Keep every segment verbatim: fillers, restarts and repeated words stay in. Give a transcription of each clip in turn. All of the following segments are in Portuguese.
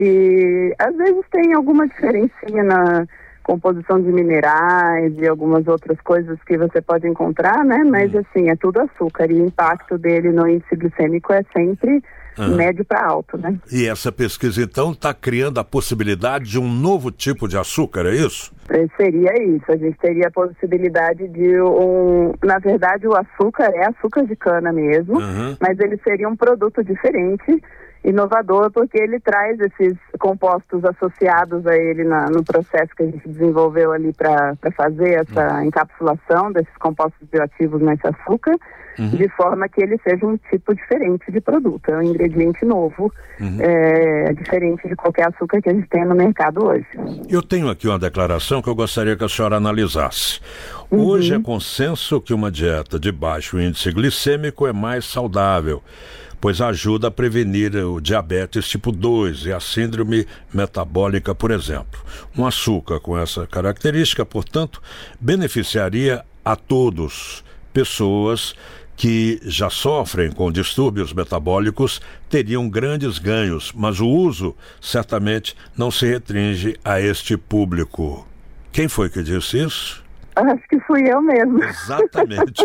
E às vezes tem alguma diferencinha na composição de minerais e algumas outras coisas que você pode encontrar, né? Mas, hum. assim, é tudo açúcar e o impacto dele no índice glicêmico é sempre uhum. médio para alto, né? E essa pesquisa, então, está criando a possibilidade de um novo tipo de açúcar, é isso? Seria isso, a gente teria a possibilidade de um... Na verdade, o açúcar é açúcar de cana mesmo, uhum. mas ele seria um produto diferente, inovador, porque ele traz esses compostos associados a ele na, no processo que a gente desenvolveu ali para fazer essa uhum. encapsulação desses compostos bioativos nesse açúcar, uhum. de forma que ele seja um tipo diferente de produto, é um ingrediente novo, uhum. é, diferente de qualquer açúcar que a gente tem no mercado hoje. Eu tenho aqui uma declaração que eu gostaria que a senhora analisasse. Uhum. Hoje é consenso que uma dieta de baixo índice glicêmico é mais saudável, pois ajuda a prevenir o diabetes tipo dois e a síndrome metabólica, por exemplo. Um açúcar com essa característica, portanto, beneficiaria a todos. Pessoas que já sofrem com distúrbios metabólicos teriam grandes ganhos, mas o uso certamente não se restringe a este público. Quem foi que disse isso? Acho que fui eu mesmo. Exatamente.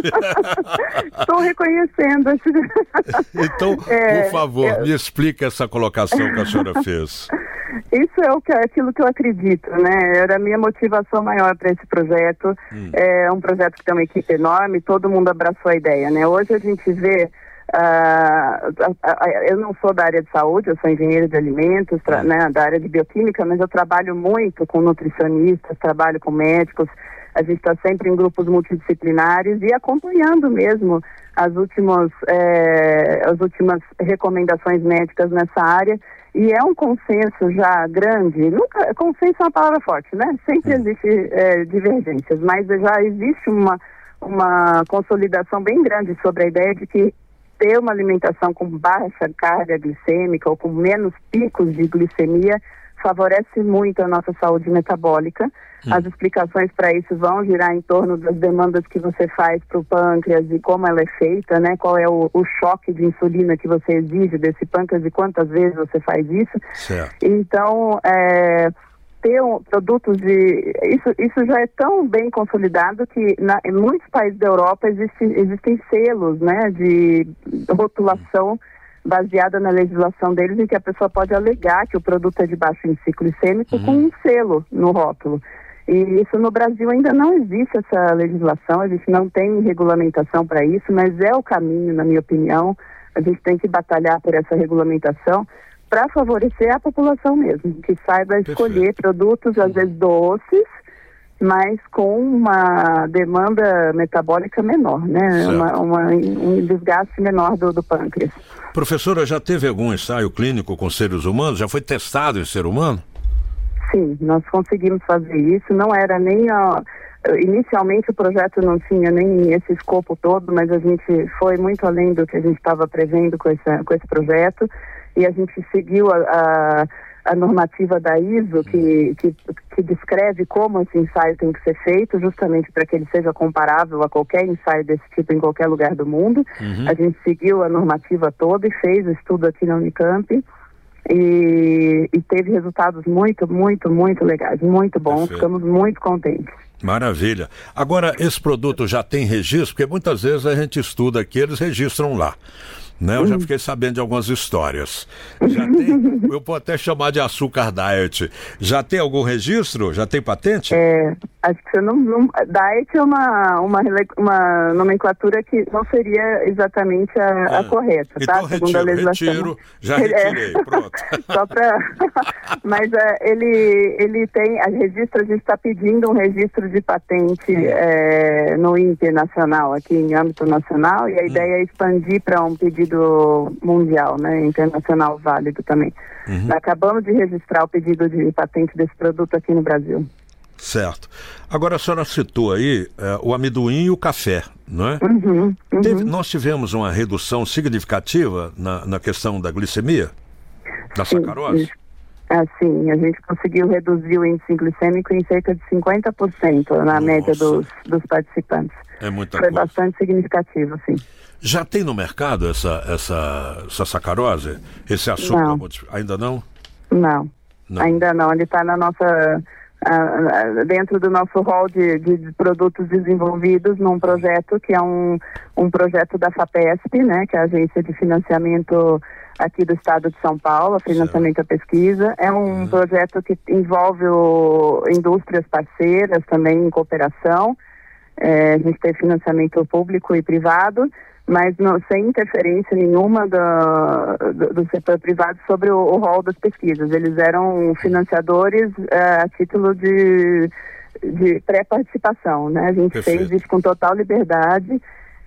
Estou reconhecendo. Então, é, por favor, eu... me explica essa colocação que a senhora fez. Isso é o que, aquilo que eu acredito, né? Era a minha motivação maior para esse projeto. Hum. É um projeto que tem uma equipe enorme, todo mundo abraçou a ideia, né? Hoje a gente vê... Uh, uh, uh, eu não sou da área de saúde, eu sou engenheiro de alimentos, tra- né, da área de bioquímica, mas eu trabalho muito com nutricionistas, trabalho com médicos. A gente está sempre em grupos multidisciplinares e acompanhando mesmo as últimas, é, as últimas recomendações médicas nessa área. E é um consenso já grande, nunca, consenso é uma palavra forte, né? Sempre existe é, divergências, mas já existe uma, uma consolidação bem grande sobre a ideia de que ter uma alimentação com baixa carga glicêmica ou com menos picos de glicemia favorece muito a nossa saúde metabólica. Hum. As explicações para isso vão girar em torno das demandas que você faz para o pâncreas e como ela é feita, né? Qual é o, o choque de insulina que você exige desse pâncreas e quantas vezes você faz isso. Certo. Então, é, ter um, produtos de... Isso, isso já é tão bem consolidado que na, em muitos países da Europa existe, existem selos, né, de rotulação hum. baseada na legislação deles, em que a pessoa pode alegar que o produto é de baixo índice glicêmico uhum. com um selo no rótulo. E isso no Brasil ainda não existe essa legislação, a gente não tem regulamentação para isso, mas é o caminho, na minha opinião. A gente tem que batalhar por essa regulamentação para favorecer a população mesmo, que saiba escolher Perfeito. produtos, às vezes doces, mas com uma demanda metabólica menor, né? Uma, uma, um desgaste menor do, do pâncreas. Professora, já teve algum ensaio clínico com seres humanos? Já foi testado em ser humano? Sim, nós conseguimos fazer isso. Não era nem a... Inicialmente o projeto não tinha nem esse escopo todo, mas a gente foi muito além do que a gente estava prevendo com, essa, com esse projeto, e a gente seguiu a... a a normativa da I S O, que, que, que descreve como esse ensaio tem que ser feito, justamente para que ele seja comparável a qualquer ensaio desse tipo em qualquer lugar do mundo. Uhum. A gente seguiu a normativa toda e fez o estudo aqui na Unicamp e, e teve resultados muito, muito, muito legais, muito bons. Perfeito. Ficamos muito contentes. Maravilha. Agora, esse produto já tem registro? Porque muitas vezes a gente estuda aqui, eles registram lá. Né? Eu já fiquei sabendo de algumas histórias. Já tem, eu posso até chamar de açúcar diet. Já tem algum registro? Já tem patente? É, acho que você não, não... Diet é uma, uma, uma nomenclatura que não seria exatamente a, ah, a correta, então tá? Retiro, Segundo a legislação. retiro, já retirei, é. Pronto. Só pra... Mas uh, ele, ele tem, a registro, a gente está pedindo um registro de patente é, no internacional, aqui em âmbito nacional, e a hum. ideia é expandir para um pedido mundial, né, internacional válido também. Uhum. Acabamos de registrar o pedido de patente desse produto aqui no Brasil. Certo. Agora a senhora citou aí é, o amendoim e o café, não é? Uhum, uhum. Teve, nós tivemos uma redução significativa na, na questão da glicemia, da Sim, sacarose? Assim, a gente conseguiu reduzir o índice glicêmico em cerca de cinquenta por cento na Nossa. média dos, dos participantes. É muita Foi coisa. bastante significativo, sim. Já tem no mercado essa, essa, essa sacarose? Esse açúcar? Não. Ainda não? Não, não. Ainda não. Ele está na nossa... Uh, dentro do nosso hall de, de produtos desenvolvidos num projeto que é um, um projeto da FAPESP, né, que é a Agência de Financiamento aqui do Estado de São Paulo, financiamento à pesquisa. É um uhum. projeto que envolve o, indústrias parceiras também em cooperação. É, a gente tem financiamento público e privado, mas não, sem interferência nenhuma do, do, do setor privado sobre o, o rol das pesquisas. Eles eram financiadores uh, a título de, de pré-participação, né? A gente Perfeito. fez isso com total liberdade,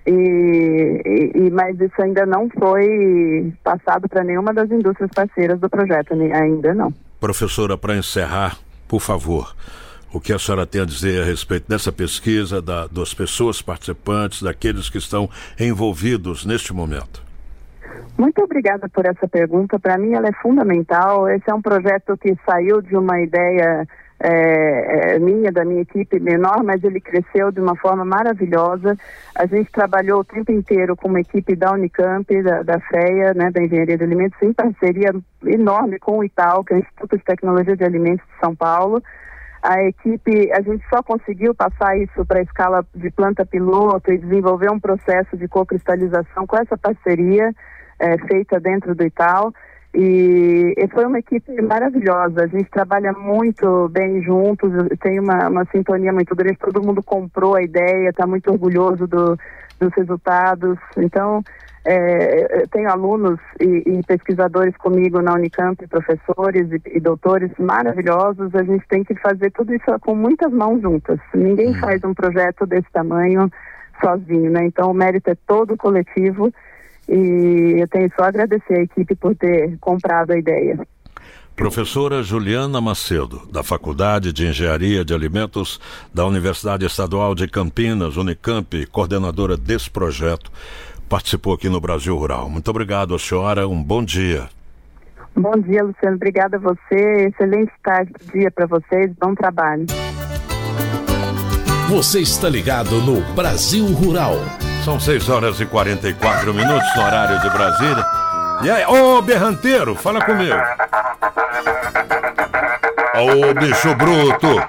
e, e, mas isso ainda não foi passado para nenhuma das indústrias parceiras do projeto, ainda não. Professora, para encerrar, por favor, o que a senhora tem a dizer a respeito dessa pesquisa, da, das pessoas participantes, daqueles que estão envolvidos neste momento? Muito obrigada por essa pergunta. Para mim ela é fundamental. Esse é um projeto que saiu de uma ideia é, é, minha, da minha equipe menor, mas ele cresceu de uma forma maravilhosa. A gente trabalhou o tempo inteiro com uma equipe da Unicamp, da, da FEA, né, da Engenharia de Alimentos, em parceria enorme com o I T A L, que é o Instituto de Tecnologia de Alimentos de São Paulo. A equipe, a gente só conseguiu passar isso para a escala de planta piloto e desenvolver um processo de cocristalização com essa parceria é, feita dentro do I T A L, e, e foi uma equipe maravilhosa. A gente trabalha muito bem juntos, tem uma, uma sintonia muito grande, todo mundo comprou a ideia, está muito orgulhoso do, dos resultados. Então, É, eu tenho alunos e, e pesquisadores comigo na Unicamp, professores e, e doutores maravilhosos. A gente tem que fazer tudo isso com muitas mãos juntas. Ninguém hum. faz um projeto desse tamanho sozinho, né? Então o mérito é todo coletivo, e eu tenho só a agradecer a equipe por ter comprado a ideia. Professora Juliana Macedo, da Faculdade de Engenharia de Alimentos da Universidade Estadual de Campinas, Unicamp, coordenadora desse projeto, participou aqui no Brasil Rural. Muito obrigado, a senhora. Um bom dia. Bom dia, Luciano. Obrigada a você. Excelente tarde, dia para vocês. Bom trabalho. Você está ligado no Brasil Rural. São seis horas e quarenta e quatro minutos no horário de Brasília. E aí, ô oh, berranteiro, fala comigo. Ô oh, bicho bruto.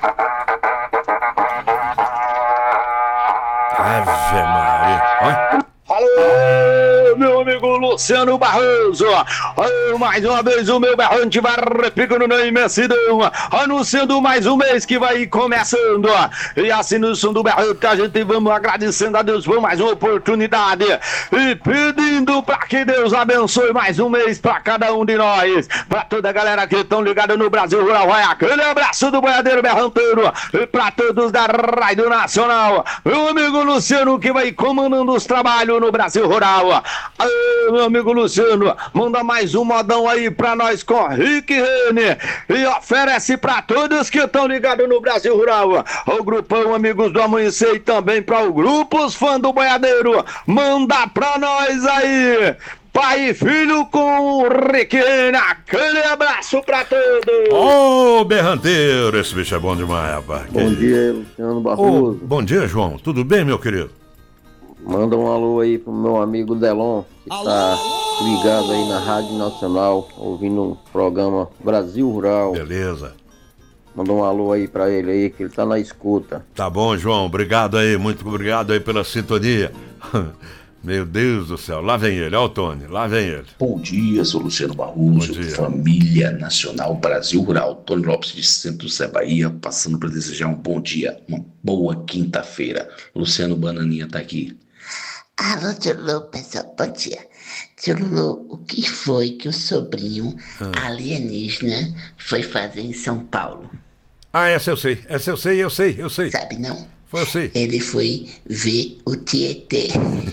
Ave Maria. Olha. Alô, meu amigo Luciano Barroso, oh, mais uma vez o meu berrante vai repicando na imensidão, anunciando mais um mês que vai começando, e assim no som do berrante a gente vamos agradecendo a Deus por mais uma oportunidade e pedindo para que Deus abençoe mais um mês para cada um de nós, para toda a galera que estão ligada no Brasil Rural. Vai aquele abraço do boiadeiro berranteiro, e para todos da Rádio Nacional, meu amigo Luciano que vai comandando os trabalhos no Brasil Rural. Aê, meu amigo Luciano, manda mais um modão aí pra nós com Rick Rene e oferece pra todos que estão ligados no Brasil Rural. O grupão Amigos do Amanhecer e também para o grupo Os Fãs do Boiadeiro. Manda pra nós aí, pai e filho com Rick Rene. Aquele abraço pra todos. Ô, oh, berranteiro, esse bicho é bom demais, rapaz. Bom que... dia, Luciano Barroso. Oh, bom dia, João. Tudo bem, meu querido? Manda um alô aí pro meu amigo Delon, que alô, tá alô. ligado aí na Rádio Nacional, ouvindo o programa Brasil Rural. Beleza. Manda um alô aí pra ele aí, que ele tá na escuta. Tá bom, João. Obrigado aí, muito obrigado aí pela sintonia. Meu Deus do céu, lá vem ele, ó o Tony, lá vem ele. Bom dia, sou Luciano Barroso, família nacional Brasil Rural, Tony Lopes de Centro Sé, Bahia, passando para desejar um bom dia, uma boa quinta-feira. Luciano Bananinha tá aqui. Alô, tio Lulu, pessoal, bom dia. Tio Lulu, o que foi que o sobrinho ah. alienígena foi fazer em São Paulo? Ah, essa eu sei, essa eu sei, eu sei, eu sei. Sabe não? Foi, eu sei. Ele foi ver o Tietê.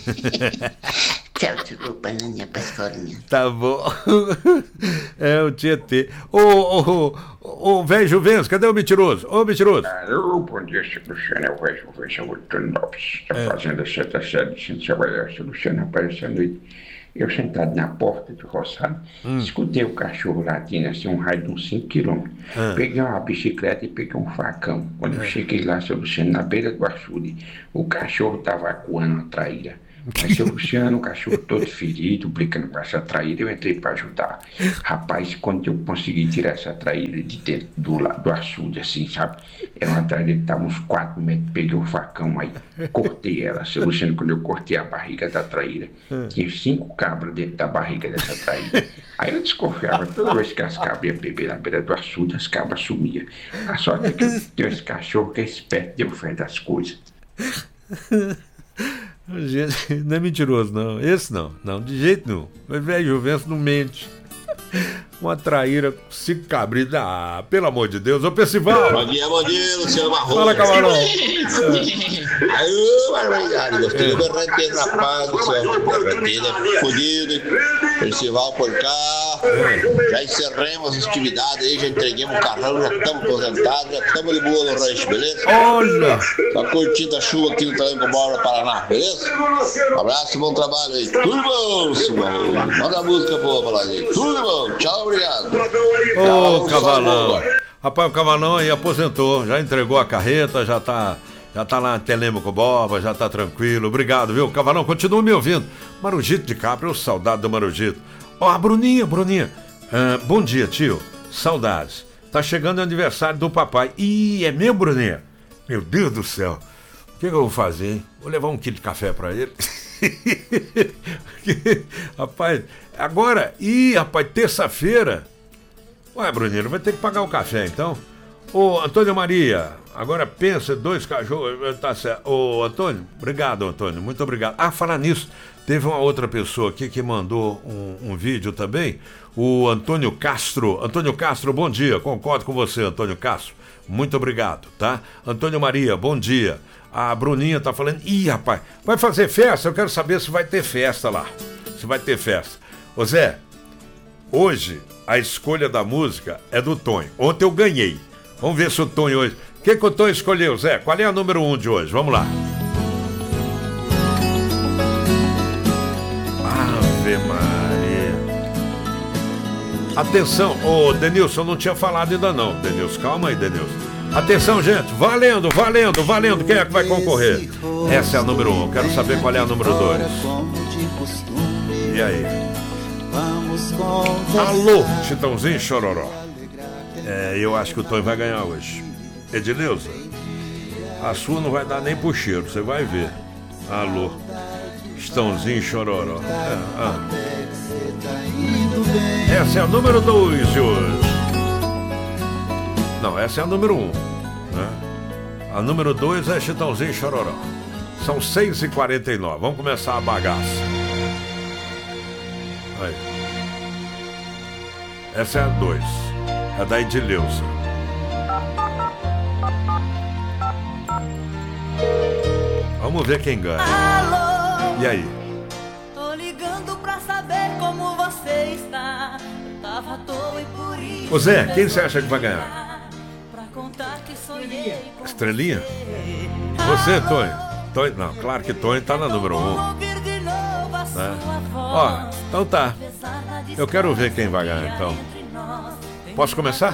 Tchau, tio Lulu, bananinha pra escolinha. Tá bom. É o Tietê. Ô, ô, ô, velho Juventus, cadê o mentiroso? Ô, mentiroso. Alô, bom dia, seu Luciano, é o velho Juventus, é o Tony Lopes. Tá é. fazendo a sexta série de Ciência Trabalhar, seu Luciano, apareceu à noite. Eu sentado na porta do roçado, hum. escutei o cachorro latindo assim, um raio de uns cinco quilômetros. Ah. Peguei uma bicicleta e peguei um facão. Quando ah. eu cheguei lá, seu Luciano, na beira do açude, o cachorro tava acuando uma traíra. Mas, seu Luciano, o cachorro todo ferido, brincando com essa traíra, eu entrei pra ajudar. Rapaz, quando eu consegui tirar essa traíra de dentro do, do açude, assim, sabe? Era uma traíra que tava uns quatro metros, peguei o facão aí, cortei ela. Seu Luciano, quando eu cortei a barriga da traíra, tinha cinco cabras dentro da barriga dessa traíra. Aí eu desconfiava, toda vez que as cabras iam beber na beira do açude, as cabras sumiam. A sorte é que tem esse cachorro que é esperto, deu fé das coisas. Gente, não é mentiroso, não. Esse não, não, de jeito nenhum. Mas, velho, Juvencio não mente. Uma traíra, cinco cabritos. Ah, pelo amor de Deus. Ô, Percival! Bom dia, bom dia, Luciano Marrom. Fala, camarão. Aí, barbaridade. Gostei do berranteiro na paz do céu. Berranteiro é fodido, hein? Percival por cá. Já encerramos as atividades aí, já entreguemos o carrão, já estamos aposentados, já estamos de boa no rancho, beleza? Olha! Tá curtindo a chuva aqui no Talango Bora, Paraná, beleza? Um abraço, bom trabalho aí. Tudo bom, Simão? Manda a música boa pra lá aí. Tudo bom, tchau, obrigado. Ô, oh, Cavalão. Rapaz, o Cavalão aí aposentou, já entregou a carreta, já tá, já tá lá em Telêmaco Boba, já tá tranquilo. Obrigado, viu? Cavalão, continua me ouvindo. Marujito de Capra, eu saudade do Marujito. Ó, oh, a Bruninha, Bruninha. Uh, bom dia, tio. Saudades. Tá chegando o aniversário do papai. Ih, é meu, Bruninha? Meu Deus do céu. O que, que eu vou fazer, hein? Vou levar um quilo de café pra ele. Rapaz, agora, ih, rapaz, terça-feira. Ué, Bruninho, vai ter que pagar o café, então. Ô, Antônio Maria, agora pensa, dois cachorros, tá certo. Ô, Antônio, obrigado, Antônio, muito obrigado. Ah, falar nisso, teve uma outra pessoa aqui que mandou um, um vídeo também, o Antônio Castro. Antônio Castro, bom dia, concordo com você, Antônio Castro. Muito obrigado, tá? Antônio Maria, bom dia. A Bruninha tá falando, ih, rapaz, vai fazer festa? Eu quero saber se vai ter festa lá. Se vai ter festa. Ô Zé, hoje a escolha da música é do Tonho. Ontem eu ganhei. Vamos ver se o Tonho hoje... O que, que o Tonho escolheu, Zé? Qual é a número um de hoje? Vamos lá. Ave Maria. Atenção, ô Denilson, não tinha falado ainda não. Denilson, calma aí, Denilson. Atenção, gente, valendo, valendo, valendo. Quem é que vai concorrer? Essa é a número um, quero saber qual é a número dois. E aí? Alô, Chitãozinho Chororó. É, eu acho que o Tonho vai ganhar hoje. Edileuza, a sua não vai dar nem pro cheiro, você vai ver. Alô, Chitãozinho Chororó. É, ah. Essa é a número dois de hoje. Não, essa é a número um, né? A número dois é Chitãozinho Chororó. São seis e quarenta e nove. Vamos começar a bagaça. Aí. Essa é a dois. É da Edileuza. Vamos ver quem ganha. Alô, e aí? Tô ligando pra saber como você está. Eu tava à toa e por isso. Ô Zé, quem você acha que vai ganhar? Estrelinha? Você, Tonho? Tonho? Não, claro que Tonho tá na número um. Né? Ó, então tá. Eu quero ver quem vai ganhar, então. Posso começar?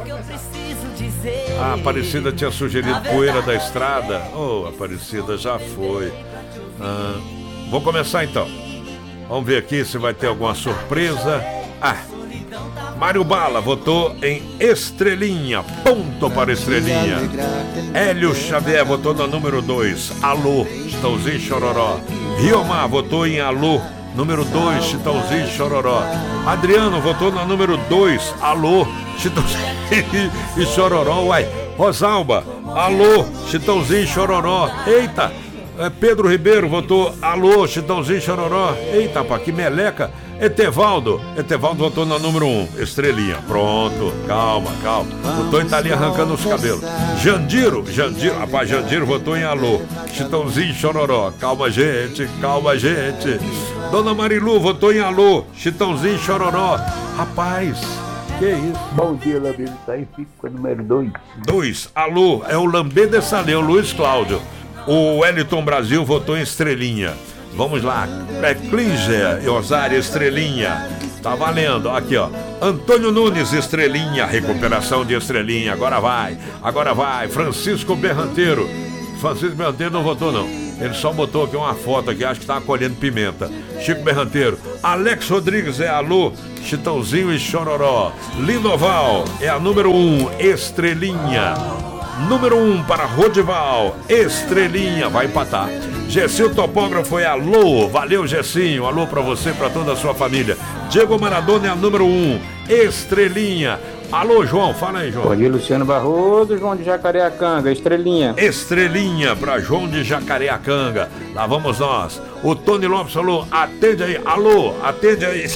A Aparecida tinha sugerido Poeira da Estrada. Oh, Aparecida, já foi. Ah, vou começar, então. Vamos ver aqui se vai ter alguma surpresa. Ah, Mário Bala votou em Estrelinha, ponto para Estrelinha. Hélio Xavier votou na número dois, Alô, Chitãozinho Chororó. Riomar votou em Alô, número dois, Chitãozinho Chororó. Adriano votou na número dois, Alô, Chitãozinho e Chororó. Uai, Rosalba, Alô, Chitãozinho Chororó. Eita, Pedro Ribeiro votou Alô, Chitãozinho Chororó. Eita, pá, que meleca. Etevaldo, Etevaldo votou na número um, Estrelinha. Pronto, calma, calma. O Tonho tá ali arrancando os cabelos. Jandiro, Jandiro, rapaz, Jandiro votou em Alô, Chitãozinho Chororó. Calma, gente, calma, gente. Dona Marilu votou em Alô, Chitãozinho Chororó. Rapaz, que isso? Bom dia, Lambê, tá aí, fico com a número dois. Dois, Alô, é o Lambê de Saleu, Luiz Cláudio. O Wellington Brasil votou em Estrelinha. Vamos lá, é Klinger e Osário Estrelinha. Tá valendo, aqui ó. Antônio Nunes Estrelinha, recuperação de Estrelinha. Agora vai, agora vai. Francisco Berranteiro. Francisco Berranteiro não votou não. Ele só botou aqui uma foto aqui, acho que tá colhendo pimenta. Chico Berranteiro. Alex Rodrigues é alô, Chitãozinho e Chororó. Lindoval é a número um, Estrelinha. Número um para Rodival, Estrelinha, vai empatar. Gessil Topógrafo é alô, valeu Gessinho, alô pra você, pra toda a sua família. Diego Maradona é a número um, Estrelinha. Alô, João, fala aí, João. Bom dia, Luciano Barroso, João de Jacareacanga, Estrelinha. Estrelinha pra João de Jacareacanga. Lá vamos nós. O Tony Lopes falou, atende aí, alô, atende aí.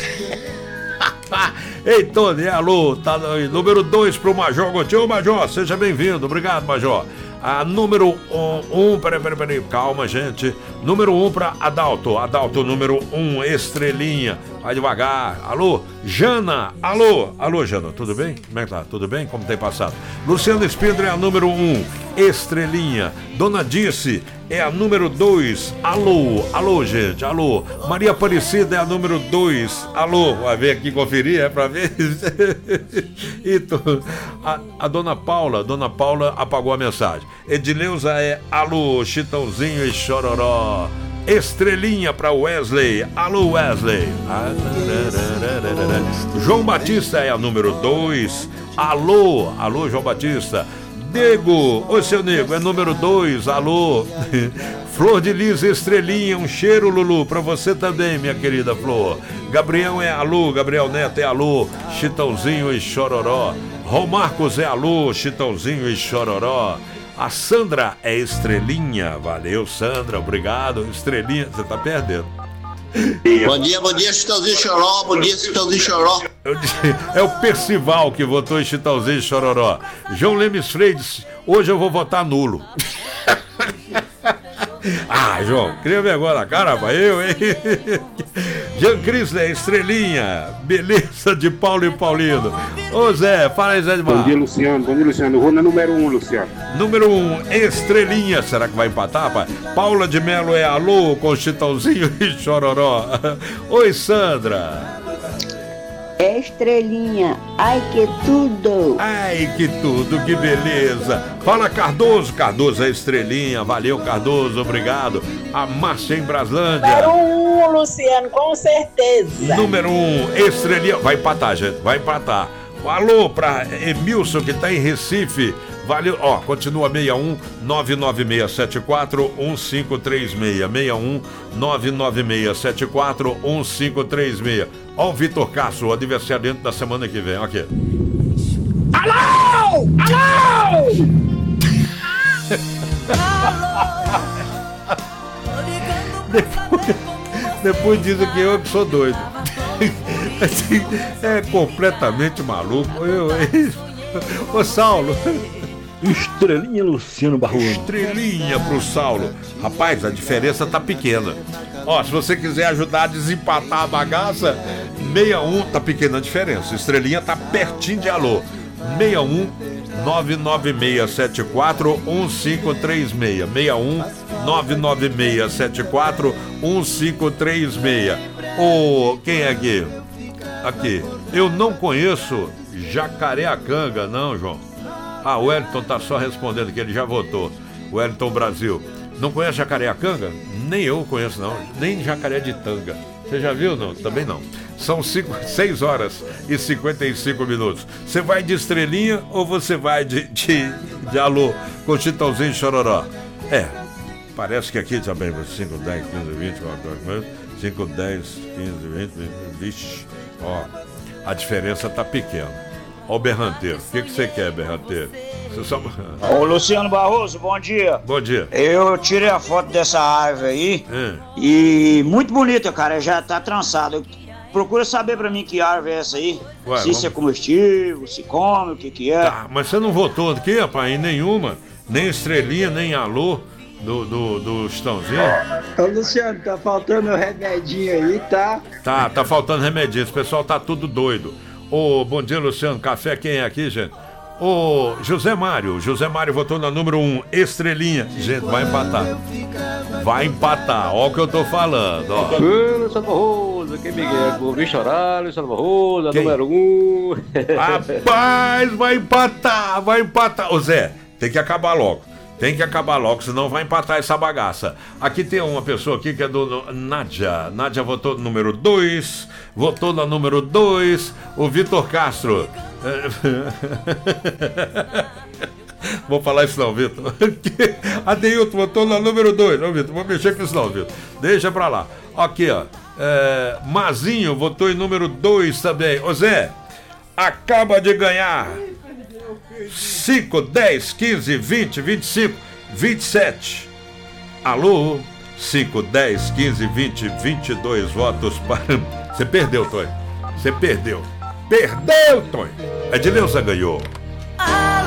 Ei, Tony, alô, tá aí. Número dois pro Major Gotinho. Ô, Major, seja bem-vindo, obrigado, Major. A número um, um, peraí, peraí, peraí, calma, gente. Número um para Adalto, Adalto, número um, Estrelinha. Vai devagar. Alô, Jana, alô, alô, Jana, tudo bem? Como é que tá? Tudo bem? Como tem passado? Luciano Espindra é a número um, Estrelinha. Dona Dirce é a número dois, alô, alô, gente, alô. Maria Aparecida é a número dois, alô. Vai ver aqui, conferir, é pra ver? E tu, a, a Dona Paula, Dona Paula apagou a mensagem. Edileuza é alô, Chitãozinho e Chororó. Estrelinha para Wesley, alô Wesley. João Batista é a número dois, alô, alô João Batista. Nego, ô seu Nego, é número dois, alô. Flor de Lis Estrelinha, um cheiro, Lulu, pra você também, minha querida Flor. Gabriel é alô, Gabriel Neto é alô, Chitãozinho e Chororó. Romarcos é alô, Chitãozinho e Chororó. A Sandra é Estrelinha, valeu Sandra, obrigado. Estrelinha, você tá perdendo. Bom dia, bom dia, Chitãozinho e Chororó, bom dia, Chitãozinho e Chororó. É o Percival que votou em Chitãozinho e Chororó. João Lemes Freitas, hoje eu vou votar nulo. Ah, João, cria vergonha na cara, rapaz, eu, hein? Jean Crisler, Estrelinha, beleza de Paulo e Paulino. Ô Zé, fala aí, Zé de Mar. Bom dia, Luciano, bom dia, Luciano. Vou na número um, Luciano. Número um, Estrelinha, será que vai empatar, rapaz? Paula de Melo é alô com Chitãozinho e Chororó. Oi, Sandra. Estrelinha, ai que tudo. Ai que tudo, que beleza. Fala Cardoso, Cardoso é Estrelinha, valeu Cardoso, obrigado. A Márcia em Braslândia. Número um, Luciano, com certeza. Número um, Estrelinha, vai empatar, gente, vai empatar. Alô pra Emilson que tá em Recife. Valeu, ó, continua sessenta e um, nove nove seis sete quatro, um cinco três seis, sessenta e um, nove nove seis sete quatro, um cinco três seis. Ó o Vitor Castro, o aniversariante da semana que vem, ó aqui. Alô! Alô! depois, depois dizem que eu que sou doido. Assim, é completamente maluco. Eu, eu, ô Saulo. Estrelinha, Luciano Barroso. Estrelinha pro Saulo. Rapaz, a diferença tá pequena. Ó, se você quiser ajudar a desempatar a bagaça, sessenta e um, tá pequena a diferença. Estrelinha tá pertinho de alô. sessenta e um, nove nove seis sete quatro, um cinco três seis. sessenta e um, nove nove seis sete quatro, um cinco três seis. Ô, quem é aqui? Aqui. Eu não conheço Jacareacanga, não, João. Ah, o Wellington tá só respondendo que ele já votou. O Wellington Brasil. Não conhece Jacareacanga? Nem eu conheço, não. Nem Jacaré de Tanga. Você já viu? Não, também não. São seis horas e cinquenta e cinco minutos. Você vai de Estrelinha ou você vai de, de, de alô com Chitãozinho e Chororó? É, parece que aqui também, cinco, dez, quinze, vinte, cinco, dez, quinze, vinte, vixe, ó, a diferença tá pequena. Ó o Berranteiro, o que, que você quer, Berranteiro? Você só... Ô Luciano Barroso, bom dia. Bom dia. Eu tirei a foto dessa árvore aí é. E muito bonita, cara, já tá trançada. Procura saber pra mim que árvore é essa aí. Ué, se vamos... isso é comestível, se come, o que que é. Tá, mas você não votou aqui, rapaz, em nenhuma, nem Estrelinha, nem alô do, do, do Chitãozinho? Ô Luciano, tá faltando remedinho aí, tá? Tá, tá faltando remedinho, esse pessoal tá tudo doido. Ô, bom dia, Luciano. Café, quem é aqui, gente? Ô, José Mário. José Mário votou na número um, Estrelinha. Gente, vai empatar. Vai empatar, ó o que eu tô falando, ó. Ô, Luciano Barroso, quem me quer? Vou vir chorar, Luciano Barroso, quem? Número um. Rapaz, vai empatar, vai empatar. Ô, Zé, tem que acabar logo. Tem que acabar logo, senão vai empatar essa bagaça. Aqui tem uma pessoa aqui que é do Nádia. Nádia votou no número dois. Votou na número dois. O Vitor Castro. Vou falar isso não, Vitor. Adeilton votou na número dois. Não, Vitor, vou mexer com isso não, Vitor. Deixa pra lá. Aqui, ó. É, Mazinho votou em número dois também. Ô Zé, acaba de ganhar cinco, dez, quinze, vinte, vinte e cinco, vinte e sete. Alô? cinco, dez, quinze, vinte, vinte e dois votos para... Você perdeu, Tonho. Você perdeu. Perdeu, Tonho. A Edileuza ganhou.